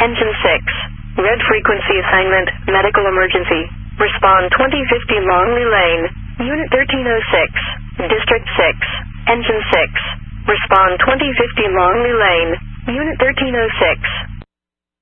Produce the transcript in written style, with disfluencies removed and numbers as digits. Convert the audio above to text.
Engine 6. Red frequency assignment, medical emergency. Respond 2050 Longley Lane, Unit 1306, District 6. Engine 6. Respond 2050 Longley Lane, Unit 1306.